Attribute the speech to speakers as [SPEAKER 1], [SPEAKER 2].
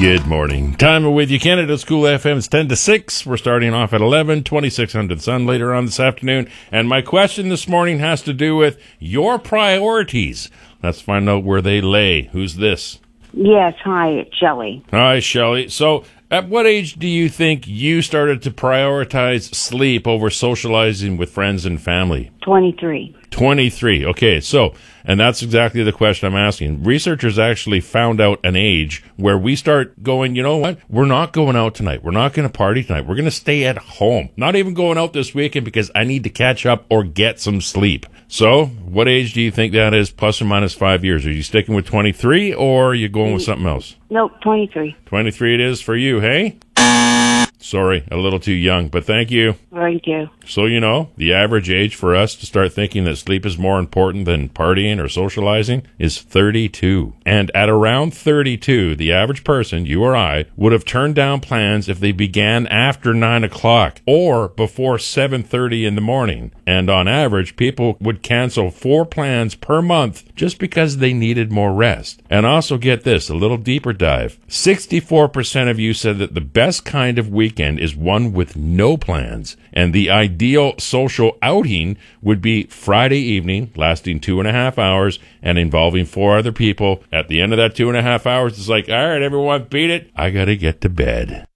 [SPEAKER 1] Good morning. Time with you, Canada School FM. It's 10 to 6. We're starting off at 11, 2600 Sun later on this afternoon. And my question this morning has to do with your priorities. Let's find out where they lay. Who's this?
[SPEAKER 2] Yes, hi, it's Shelley.
[SPEAKER 1] Hi, Shelley. So, at what age do you think you started to prioritize sleep over socializing with friends and family?
[SPEAKER 2] 23.
[SPEAKER 1] 23. Okay, so, and that's exactly the question I'm asking. Researchers actually found out an age where we start going, you know what? We're not going out tonight. We're not going to party tonight. We're going to stay at home. Not even going out this weekend because I need to catch up or get some sleep. So, what age do you think that is, plus or minus 5 years? Are you sticking with 23 or are you going with something else?
[SPEAKER 2] Nope, 23.
[SPEAKER 1] 23 it is for you, hey? Sorry, a little too young, but thank you.
[SPEAKER 2] Thank you.
[SPEAKER 1] So, you know, the average age for us to start thinking that sleep is more important than partying or socializing is 32. And at around 32, the average person, you or I, would have turned down plans if they began after 9 o'clock or before 7:30 in the morning. And on average, people would cancel 4 plans per month just because they needed more rest. And also get this, a little deeper dive. 64% of you said that the best kind of weekend is one with no plans, and the ideal social outing would be Friday evening, lasting 2.5 hours and involving 4 other people. At the end of that 2.5 hours, it's like, all right, everyone, beat it. I gotta get to bed.